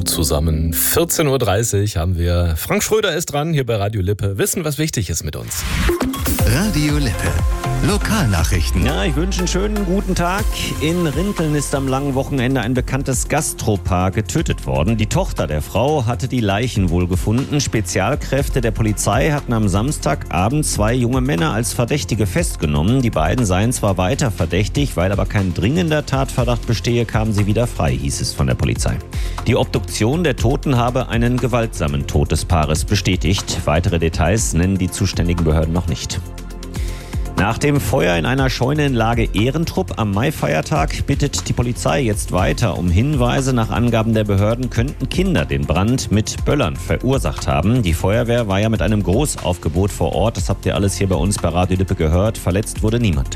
zusammen. 14.30 Uhr haben wir. Frank Schröder ist dran, hier bei Radio Lippe. Wissen, was wichtig ist mit uns. Radio Lippe. Lokalnachrichten. Ja, ich wünsche einen schönen guten Tag. In Rinteln ist am langen Wochenende ein bekanntes Gastropaar getötet worden. Die Tochter der Frau hatte die Leichen wohl gefunden. Spezialkräfte der Polizei hatten am Samstagabend 2 junge Männer als Verdächtige festgenommen. Die beiden seien zwar weiter verdächtig, weil aber kein dringender Tatverdacht bestehe, kamen sie wieder frei, hieß es von der Polizei. Die Obduktion der Toten habe einen gewaltsamen Tod des Paares bestätigt. Weitere Details nennen die zuständigen Behörden noch nicht. Nach dem Feuer in einer Scheune in Lage Ehrentrupp am Maifeiertag bittet die Polizei jetzt weiter um Hinweise. Nach Angaben der Behörden könnten Kinder den Brand mit Böllern verursacht haben. Die Feuerwehr war ja mit einem Großaufgebot vor Ort. Das habt ihr alles hier bei uns bei Radio Lippe gehört. Verletzt wurde niemand.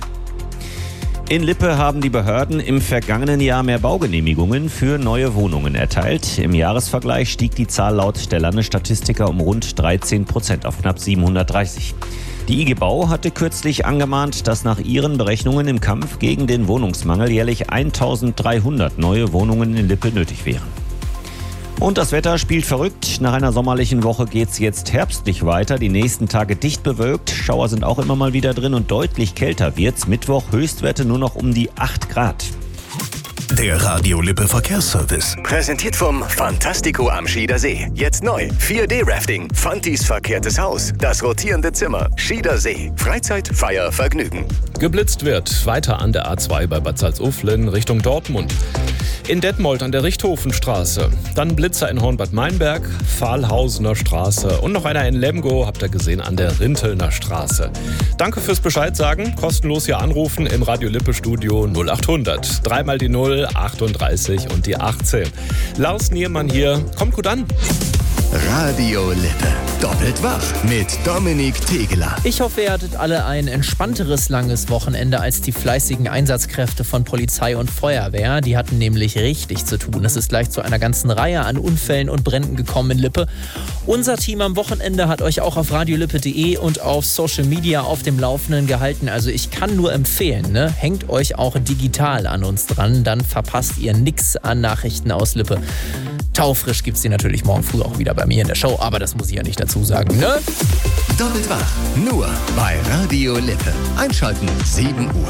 In Lippe haben die Behörden im vergangenen Jahr mehr Baugenehmigungen für neue Wohnungen erteilt. Im Jahresvergleich stieg die Zahl laut der Landesstatistiker um rund 13% auf knapp 730. Die IG Bau hatte kürzlich angemahnt, dass nach ihren Berechnungen im Kampf gegen den Wohnungsmangel jährlich 1300 neue Wohnungen in Lippe nötig wären. Und das Wetter spielt verrückt. Nach einer sommerlichen Woche geht's jetzt herbstlich weiter. Die nächsten Tage dicht bewölkt. Schauer sind auch immer mal wieder drin und deutlich kälter wird's. Mittwoch Höchstwerte nur noch um die 8 Grad. Der Radio Lippe Verkehrsservice. Präsentiert vom Fantastico am Schieder See. Jetzt neu. 4D-Rafting. Fantis verkehrtes Haus. Das rotierende Zimmer. Schieder See. Freizeit, Feier, Vergnügen. Geblitzt wird weiter an der A2 bei Bad Salzuflen Richtung Dortmund. In Detmold an der Richthofenstraße. Dann Blitzer in Hornbad Meinberg, Pfahlhausener Straße und noch einer in Lemgo, habt ihr gesehen, an der Rintelner Straße. Danke fürs Bescheid sagen. Kostenlos hier anrufen im Radio Lippe Studio 0800. 3 mal die 0, 38 und die 18. Lars Niermann hier. Kommt gut an. Radio Lippe. Doppelt wach mit Dominik Tegeler. Ich hoffe, ihr hattet alle ein entspannteres langes Wochenende als die fleißigen Einsatzkräfte von Polizei und Feuerwehr. Die hatten nämlich richtig zu tun. Es ist gleich zu einer ganzen Reihe an Unfällen und Bränden gekommen in Lippe. Unser Team am Wochenende hat euch auch auf radiolippe.de und auf Social Media auf dem Laufenden gehalten. Also ich kann nur empfehlen, ne? Hängt euch auch digital an uns dran, dann verpasst ihr nichts an Nachrichten aus Lippe. Taufrisch gibt's die natürlich morgen früh auch wieder bei mir in der Show, aber das muss ich ja nicht dazu sagen, ne? Doppelt wach. Nur bei Radio Lippe. Einschalten 7 Uhr.